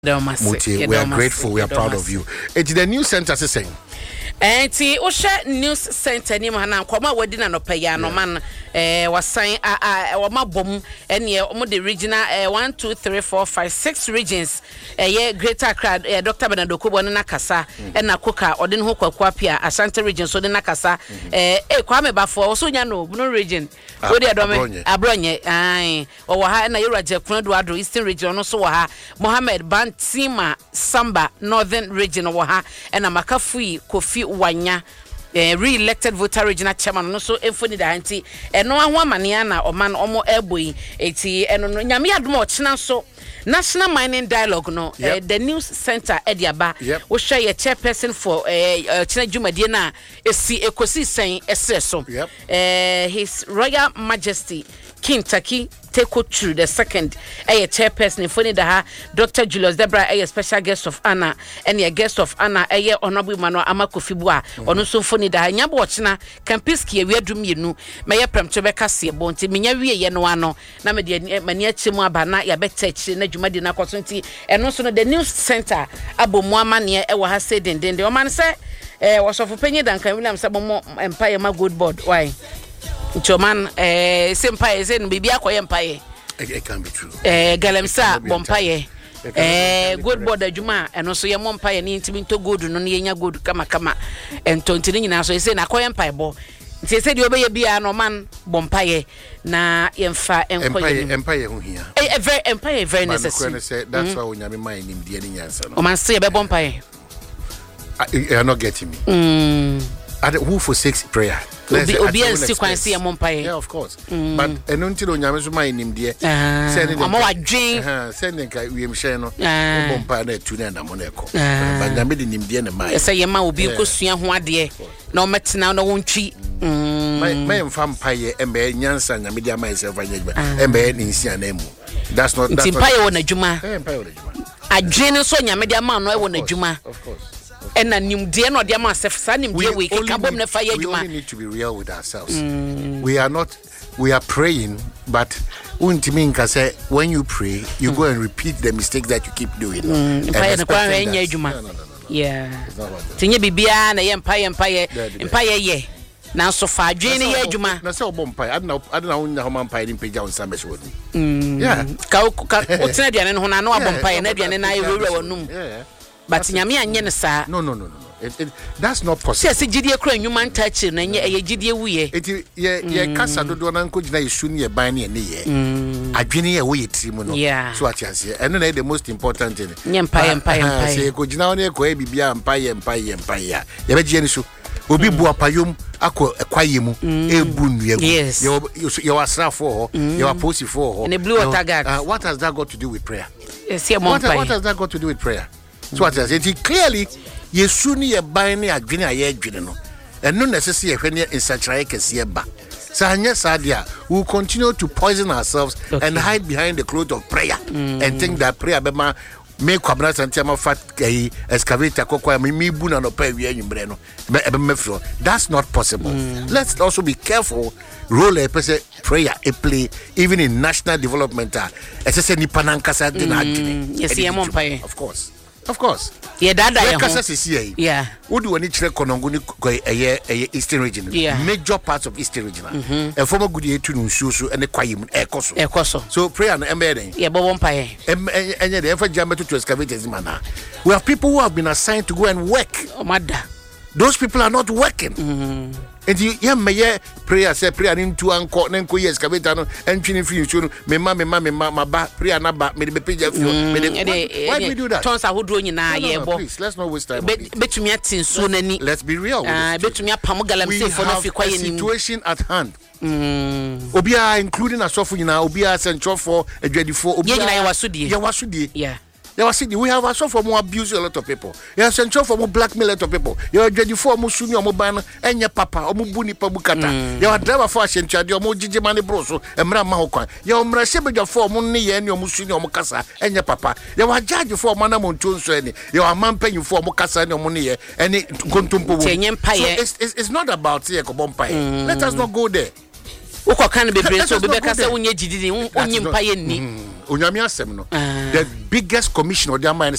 Muti, we are grateful, we are proud of you. It's the news center saying. Enti Osha News Center ni mana kwama wadi na nopeya no man wasan wama bom ene omo the regional 1 2 3 4 5 6 regions ye Greater Accra Dr. Bernardo Kubo na kasa na koka ode ne ho kwakwa pia Ashanti region so de na kasa kwame bafo so nya no region we de adome abronye ai wo ha na Yuraje Kunodo Ado Eastern region no so wo ha Mohammed Bantima Samba Northern region wo ha na Makafui Kofi Wanya re-elected voter regional chairman no so enfoni da anti eno aho amane na oman omo eboyi eti eno no nyame adom ochina so National Mining Dialogue no the news center ediaba wo hwe ye chairperson for china dwumadie na esi ekosi sen esreso His Royal Majesty King Taki Teko True the second chairperson infoni da ha Dr. Julius Debra special guest of honor and a guest of honor honorable Emmanuel Amakofibua ono so foni da ha nyabo ochina Campiski ye wadum yenu meye premto be kase bonti menya wie ye no ano na me de mani achemu aba na ya betachi na dwumadi na kwasonti eno so no the news center abomu amane e wo ha say dendende o man say wasofo penye dankan William Sabomo empire ma good board why Choman sempaye sen bibia koye mpaye it can be true galemsa bompaye good board adwuma eno so ye mompaye ni ntimi to good no ye nya good kama entonti ni nyina so ese na koye mpaye bo nti se de obeye bia no man bompaye na yemfa enkoye empire hu hia very empire very necessary that's why onyame man nim de ni nyansa no o man se be bompaye you are not getting me who forsakes prayer Obi sequence ya mompaye. Yeah, of course. But enunti do nyame so man nim de. Ama wadwen. Send nka wiem hye no. Bompa na tu na na mo na ekọ. But nyame de nim de na mai. Ese ye ma obi kosua ho ade. Na o metena na wontwi. Mai mfa mpaye embe nyansa nyame de amai se fa nyegba. Embe ni nsia na emu. That's not mpaye wona adwuma. Mpaye wona adwuma. Adwen so nyame de ama no e wona adwuma. Of course. And a nimde no de am sef nimde we kabom na fire we only need to be real with ourselves. We are praying, but untimi nka say when you pray you go and repeat the mistakes that you keep doing. No. Yeah. Tinye bibia na ye empire ye na so fa adwene ye adwuma na say obompai adna wonya homa mpai ni pagya on sambe so yeah ka otena aduane no na abompai na aduane na ye wura wonum. Yeah. But nyame anye ne sa no that's not possible. Se gidie kra nwuma ntachi na ye gidie wuye eti ye kasa dodo na nkogina yesu ne ban ne ye adwene ye wo ye tirimu no so atiase eno na the most important thing nye mpaye se kogina wona ekọ e bibia mpaye ya ye begie ni so obi bu apayom akọ ekwaye mu ebu nuagu ye wasrafo ho ye waposifo ho and the blue water guard. What has that got to do with prayer? What has that got to do with prayer? So what I said, clearly, yesu ni ye ban ni adwene aye adwene no. Eno necessary ehwe ne insachrai kese ba. So anya sadia, we will continue to poison ourselves and hide behind the cloth of prayer and think that prayer be ma make kwabna santiama fat excavator kokwa mi bu na no pa wi anwumbre no be mefro. That's not possible. Let's also be careful role a person prayer a play even in national development. Ese se nipa nankasa de na adwene. Yes, ye mompaye. Of course. Yeah, dada ya kasa sisi yeah. Odi woni kire konongo ni Eastern region. Major parts of Eastern region. And former good etu no nsuo so ene kwayem ekoso. So prayer no embe yeah, bobo mpaye. Enye de efa jamba to excavate mana. We have people who have been assigned to go and work. Oh mada. Those people are not working. And you may prayer say prayer into anko nenko yes kabeta no entwini fi nsuo no me ma ba prayer na ba me be page afio why we do that tons ahodro nyina ye bo please let's not waste time betumi atinsuo nani let's be real betumi apam galamse for no fi kwaye ni situation at hand obia including asofo nyina obia central for adwadifo obia nyina ye wasudie yeah. We have also for more abuse a lot of people. You have central for more blackmail a lot of people. You are ready for more suni or more ban and your papa or mubuni pabukata. You are driver for central or more Gigi Mani Broso and Mramahokon. You are Mrasebe for money and your musuni or mukasa and your papa. You are judge for Manamon Tunsweni. You are man paying for mukasa and your money and it contumpo. It's not about Siakobompai. Let us not go there. Uko kan bebre so bebeka unye jididi onye mpaye ni onyame asem no the biggest commission of their mind